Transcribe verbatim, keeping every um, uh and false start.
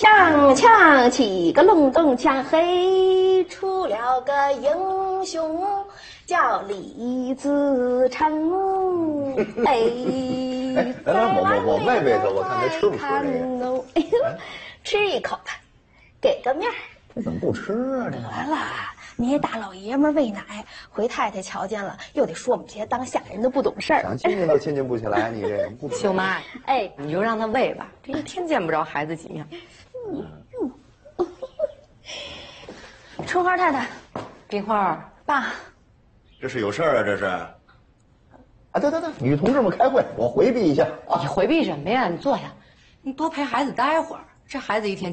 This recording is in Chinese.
锵锵起个隆咚锵，嘿，出了个英雄叫李自成。哎， 来来，我我我喂喂他，我看他吃不吃这个。 哎呦，吃一口吧，给个面儿。 这怎么不吃啊？这得了，你大老爷们喂奶，回太太瞧见了，又得说我们这些当下人的不懂事儿。 想亲近都亲近不起来，你这不秀妈， 哎， 你就让他喂吧，这一天见不着孩子几面。 嗯，春花太太， 冰花， 爸， 这是有事儿啊？这是？啊，对对对，女同志们开会，我回避一下啊。 你回避什么呀？你坐下，你多陪孩子待会儿。这孩子一天